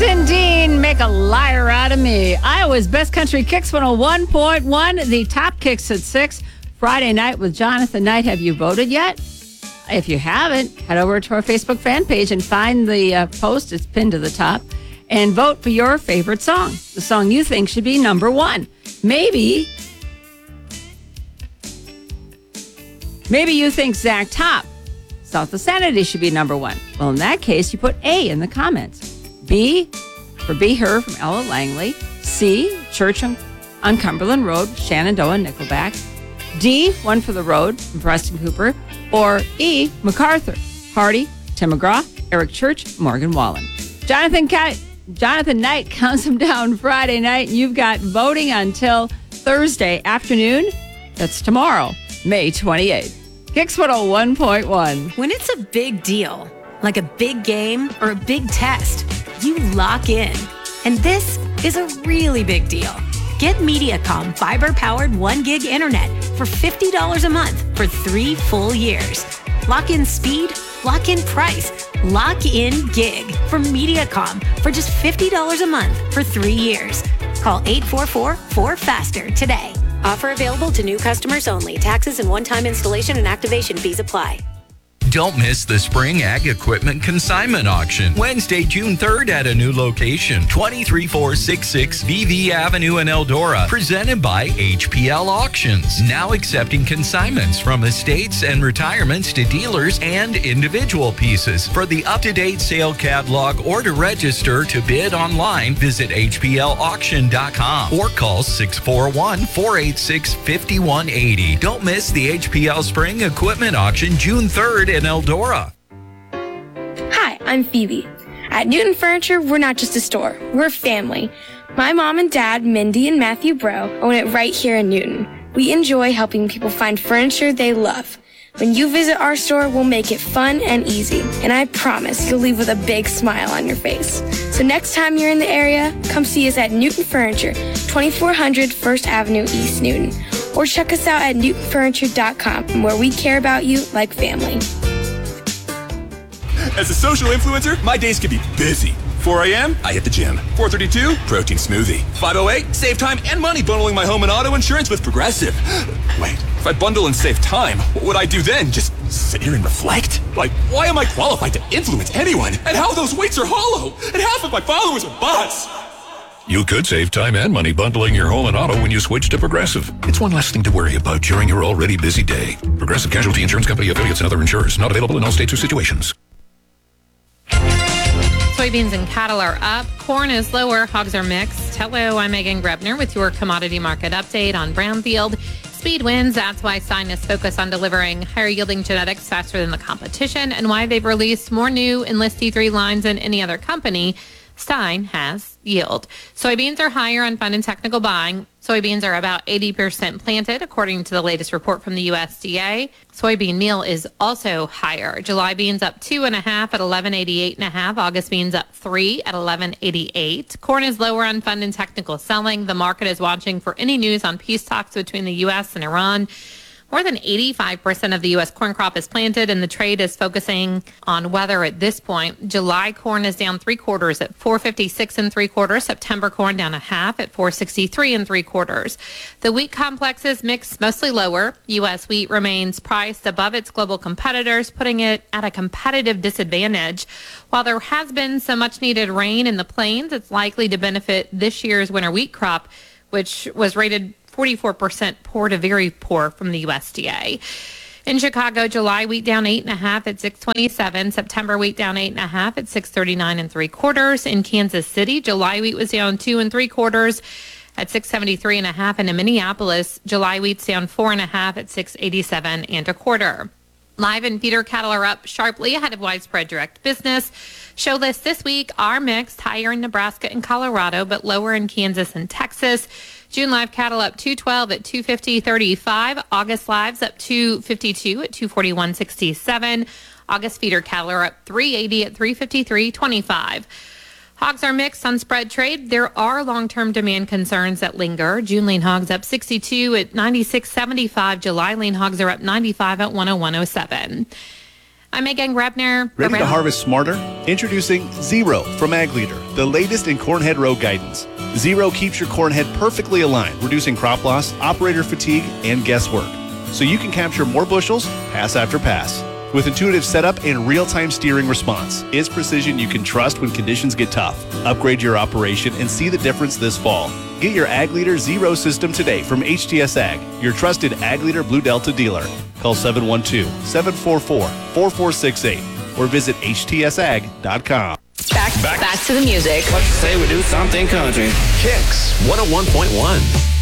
and Dean make a liar out of me. Iowa's Best Country Kicks 101.1. The top kicks at 6. Friday night with Jonathan Knight. Have you voted yet? If you haven't, head over to our Facebook fan page and find the post. It's pinned to the top. And vote for your favorite song. The song you think should be number one. Maybe you think Zach Top, South of Sanity, should be number one. Well, in that case, you put A in the comments. B for Be Her from Ella Langley. C, Church on Cumberland Road, Shenandoah, Nickelback. D, One for the Road from Preston Cooper. Or E, MacArthur, Hardy, Tim McGraw, Eric Church, Morgan Wallen. Jonathan Knight counts them down Friday night. You've got voting until Thursday afternoon. That's tomorrow, May 28th. Kicks 101.1. When it's a big deal, like a big game or a big test, you lock in. And this is a really big deal. Get Mediacom fiber-powered 1 gig internet for $50 a month for 3 full years. Lock in speed, lock in price, lock in gig from Mediacom for just $50 a month for 3 years. Call 844-4FASTER today. Offer available to new customers only. Taxes and one-time installation and activation fees apply. Don't miss the Spring Ag Equipment Consignment Auction, Wednesday, June 3rd at a new location, 23466 VV Avenue in Eldora, presented by HPL Auctions. Now accepting consignments from estates and retirements to dealers and individual pieces. For the up-to-date sale catalog or to register to bid online, visit hplauction.com or call 641-486-5180. Don't miss the HPL Spring Equipment Auction, June 3rd in Eldora. Hi, I'm Phoebe. At Newton Furniture, we're not just a store, we're a family. My mom and dad, Mindy and Matthew Bro, own it right here in Newton. We enjoy helping people find furniture they love. When you visit our store, we'll make it fun and easy. And I promise you'll leave with a big smile on your face. So next time you're in the area, come see us at Newton Furniture, 2400 First Avenue, East Newton. Or check us out at newtonfurniture.com, where we care about you like family. As a social influencer, my days can be busy. 4 a.m., I hit the gym. 4:32, protein smoothie. 5:08, save time and money bundling my home and auto insurance with Progressive. Wait, if I bundle and save time, what would I do then? Just sit here and reflect? Like, why am I qualified to influence anyone? And how those weights are hollow? And half of my followers are bots. You could save time and money bundling your home and auto when you switch to Progressive. It's one less thing to worry about during your already busy day. Progressive Casualty Insurance Company, affiliates, and other insurers. Not available in all states or situations. Soybeans and cattle are up. Corn is lower. Hogs are mixed. Hello, I'm Megan Grebner with your commodity market update on Brownfield. Speed wins. That's why Stein is focused on delivering higher yielding genetics faster than the competition and why they've released more new Enlist E3 lines than any other company. Stein has yield. Soybeans are higher on fund and technical buying. Soybeans are about 80% planted, according to the latest report from the USDA. Soybean meal is also higher. July beans up 2.5 at 11.88.5. August beans up 3 at 11.88. Corn is lower on fund and technical selling. The market is watching for any news on peace talks between the U.S. and Iran. More than 85% of the U.S. corn crop is planted, and the trade is focusing on weather at this point. July corn is down 3/4 at 4.56 3/4. September corn down 1/2 at 4.63 3/4. The wheat complex is mixed, mostly lower. U.S. wheat remains priced above its global competitors, putting it at a competitive disadvantage. While there has been some much-needed rain in the plains, it's likely to benefit this year's winter wheat crop, which was rated 44% poor to very poor from the USDA. In Chicago, July wheat down 8.5 at 6.27. September wheat down 8.5 at 6.39 3/4. In Kansas City, July wheat was down 2 3/4 at 6.73.5. And in Minneapolis, July wheat's down 4.5 at 6.87 1/4. Live and feeder cattle are up sharply ahead of widespread direct business. Show lists this week are mixed, higher in Nebraska and Colorado, but lower in Kansas and Texas. June live cattle up 212 at 250.35. August lives up 252 at 241.67. August feeder cattle are up 380 at 353.25. Hogs are mixed on spread trade. There are long-term demand concerns that linger. June lean hogs up 62 at 96.75. July lean hogs are up 95 at 101.07. I'm Megan Grebner. Ready to harvest smarter? Introducing Zero from Ag Leader, the latest in corn head row guidance. Zero keeps your corn head perfectly aligned, reducing crop loss, operator fatigue, and guesswork, so you can capture more bushels, pass after pass. With intuitive setup and real-time steering response, it's precision you can trust when conditions get tough. Upgrade your operation and see the difference this fall. Get your Ag Leader Zero system today from HTS Ag, your trusted Ag Leader Blue Delta dealer. Call 712-744-4468 or visit htsag.com. Back to the music. Let's say we do something country. Kicks 101.1.